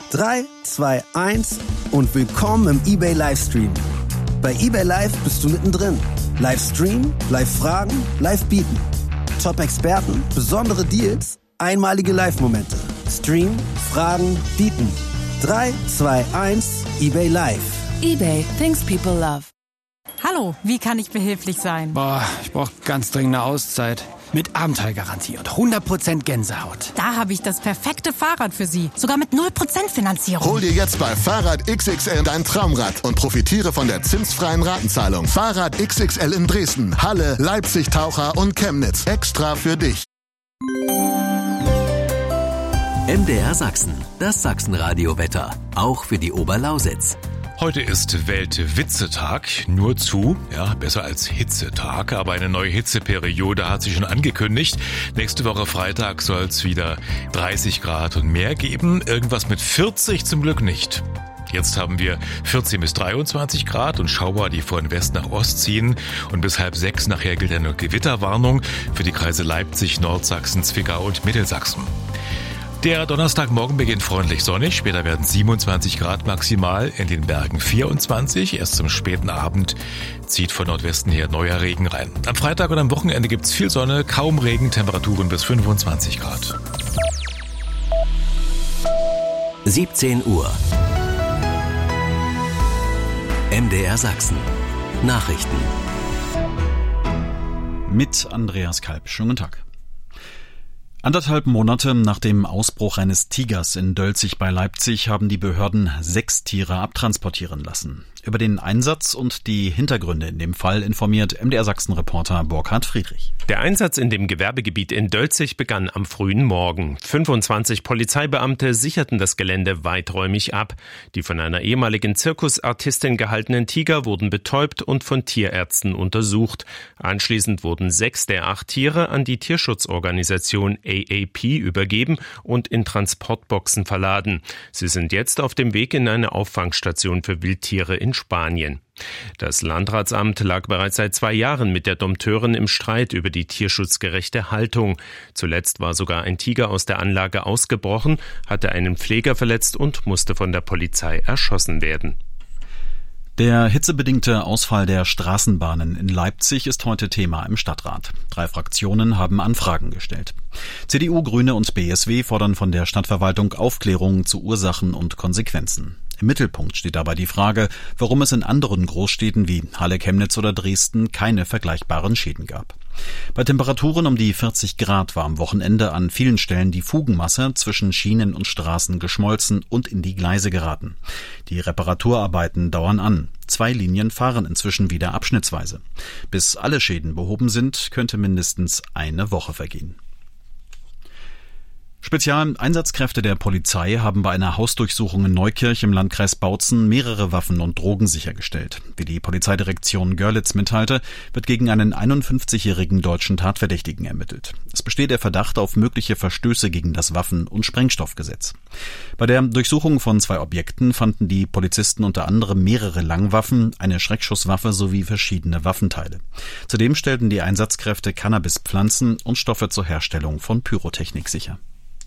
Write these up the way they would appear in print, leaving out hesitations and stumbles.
3, 2, 1 und willkommen im eBay Livestream. Bei eBay Live bist du mittendrin. Livestream, Live-Fragen, Live-Bieten. Top-Experten, besondere Deals, einmalige Live-Momente. Stream, Fragen, Bieten. 3, 2, 1, eBay Live. eBay, things people love. Hallo, wie kann ich behilflich sein? Ich brauche ganz dringend eine Auszeit. Mit Abenteuergarantie und 100% Gänsehaut. Da habe ich das perfekte Fahrrad für Sie. Sogar mit 0% Finanzierung. Hol dir jetzt bei Fahrrad XXL dein Traumrad und profitiere von der zinsfreien Ratenzahlung. Fahrrad XXL in Dresden, Halle, Leipzig, Taucher und Chemnitz. Extra für dich. MDR Sachsen, das Sachsenradio-Wetter. Auch für die Oberlausitz. Heute ist Weltwitzetag, nur zu, besser als Hitzetag, aber eine neue Hitzeperiode hat sich schon angekündigt. Nächste Woche Freitag soll es wieder 30 Grad und mehr geben, irgendwas mit 40 zum Glück nicht. Jetzt haben wir 14 bis 23 Grad und Schauer, die von West nach Ost ziehen. Und bis 5:30 nachher gilt eine Gewitterwarnung für die Kreise Leipzig, Nordsachsen, Zwickau und Mittelsachsen. Der Donnerstagmorgen beginnt freundlich sonnig, später werden 27 Grad maximal, in den Bergen 24. Erst zum späten Abend zieht von Nordwesten her neuer Regen rein. Am Freitag und am Wochenende gibt's viel Sonne, kaum Regen, Temperaturen bis 25 Grad. 17 Uhr. MDR Sachsen. Nachrichten. Mit Andreas Kalb. Schönen guten Tag. 1,5 Monate nach dem Ausbruch eines Tigers in Dölzig bei Leipzig haben die Behörden 6 Tiere abtransportieren lassen. Über den Einsatz und die Hintergründe in dem Fall informiert MDR Sachsen-Reporter Burkhard Friedrich. Der Einsatz in dem Gewerbegebiet in Dölzig begann am frühen Morgen. 25 Polizeibeamte sicherten das Gelände weiträumig ab. Die von einer ehemaligen Zirkusartistin gehaltenen Tiger wurden betäubt und von Tierärzten untersucht. Anschließend wurden 6 der 8 Tiere an die Tierschutzorganisation AAP übergeben und in Transportboxen verladen. Sie sind jetzt auf dem Weg in eine Auffangstation für Wildtiere in Spanien. Das Landratsamt lag bereits seit 2 Jahren mit der Dompteurin im Streit über die tierschutzgerechte Haltung. Zuletzt war sogar ein Tiger aus der Anlage ausgebrochen, hatte einen Pfleger verletzt und musste von der Polizei erschossen werden. Der hitzebedingte Ausfall der Straßenbahnen in Leipzig ist heute Thema im Stadtrat. 3 Fraktionen haben Anfragen gestellt. CDU, Grüne und BSW fordern von der Stadtverwaltung Aufklärungen zu Ursachen und Konsequenzen. Im Mittelpunkt steht dabei die Frage, warum es in anderen Großstädten wie Halle, Chemnitz oder Dresden keine vergleichbaren Schäden gab. Bei Temperaturen um die 40 Grad war am Wochenende an vielen Stellen die Fugenmasse zwischen Schienen und Straßen geschmolzen und in die Gleise geraten. Die Reparaturarbeiten dauern an. 2 Linien fahren inzwischen wieder abschnittsweise. Bis alle Schäden behoben sind, könnte mindestens eine Woche vergehen. Spezialeinsatzkräfte der Polizei haben bei einer Hausdurchsuchung in Neukirch im Landkreis Bautzen mehrere Waffen und Drogen sichergestellt. Wie die Polizeidirektion Görlitz mitteilte, wird gegen einen 51-jährigen deutschen Tatverdächtigen ermittelt. Es besteht der Verdacht auf mögliche Verstöße gegen das Waffen- und Sprengstoffgesetz. Bei der Durchsuchung von 2 Objekten fanden die Polizisten unter anderem mehrere Langwaffen, eine Schreckschusswaffe sowie verschiedene Waffenteile. Zudem stellten die Einsatzkräfte Cannabispflanzen und Stoffe zur Herstellung von Pyrotechnik sicher.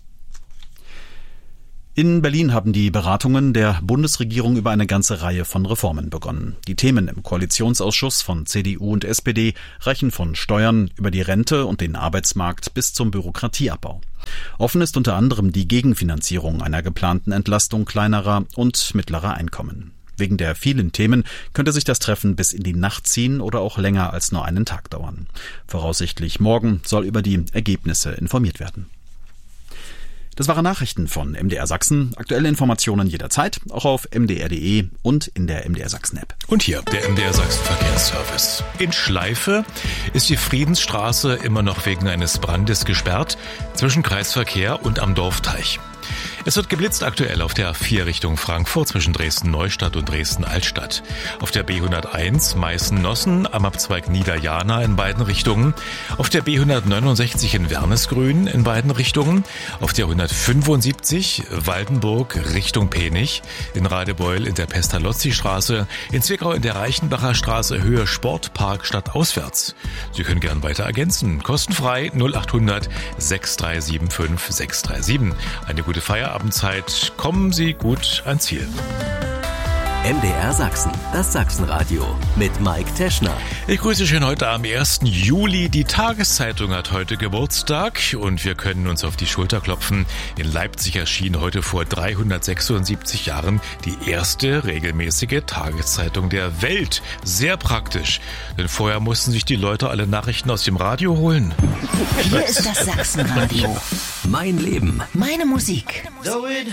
In Berlin haben die Beratungen der Bundesregierung über eine ganze Reihe von Reformen begonnen. Die Themen im Koalitionsausschuss von CDU und SPD reichen von Steuern über die Rente und den Arbeitsmarkt bis zum Bürokratieabbau. Offen ist unter anderem die Gegenfinanzierung einer geplanten Entlastung kleinerer und mittlerer Einkommen. Wegen der vielen Themen könnte sich das Treffen bis in die Nacht ziehen oder auch länger als nur einen Tag dauern. Voraussichtlich morgen soll über die Ergebnisse informiert werden. Das waren Nachrichten von MDR Sachsen. Aktuelle Informationen jederzeit, auch auf mdr.de und in der MDR Sachsen-App. Und hier der MDR Sachsen Verkehrsservice. In Schleife ist die Friedensstraße immer noch wegen eines Brandes gesperrt zwischen Kreisverkehr und am Dorfteich. Es wird geblitzt aktuell auf der A4 Richtung Frankfurt zwischen Dresden-Neustadt und Dresden-Altstadt. Auf der B101 Meißen-Nossen am Abzweig Niederjana in beiden Richtungen. Auf der B169 in Wernesgrün in beiden Richtungen. Auf der 175 Waldenburg Richtung Penich. In Radebeul in der Pestalozzi-Straße. In Zwickau in der Reichenbacher Straße Höhe Sportpark stadtauswärts. Sie können gern weiter ergänzen. Kostenfrei 0800 6375 637. Eine gute gute Feierabendzeit. Kommen Sie gut ans Ziel. MDR Sachsen, das Sachsenradio mit Mike Teschner. Ich grüße schön heute am 1. Juli. Die Tageszeitung hat heute Geburtstag und wir können uns auf die Schulter klopfen. In Leipzig erschien heute vor 376 Jahren die erste regelmäßige Tageszeitung der Welt. Sehr praktisch, denn vorher mussten sich die Leute alle Nachrichten aus dem Radio holen. Hier ist das Sachsenradio. Mein Leben. Meine Musik.